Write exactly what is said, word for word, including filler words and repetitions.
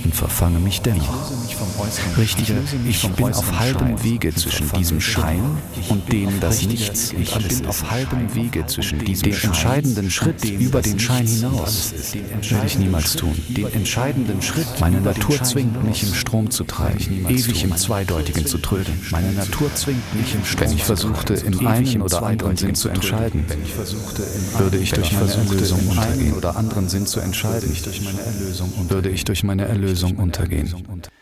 und verfange mich dennoch. Richtige, ich bin auf halbem Wege zwischen diesem Schein und dem, das Nichts und alles ist. Auf halbem Wege zwischen diesem den entscheidenden Schritt über den Schein hinaus werde ich niemals tun. Den entscheidenden Schritt, meine Natur zwingt mich im Strom zu treiben, ewig im Zweideutigen zu trödeln. Meine Natur zwingt mich im Strom. Wenn ich versuchte, im einen oder anderen Sinn zu entscheiden, würde ich durch meine Erlösung untergehen. Oder anderen Sinn zu entscheiden, würde ich durch meine Erlösung untergehen.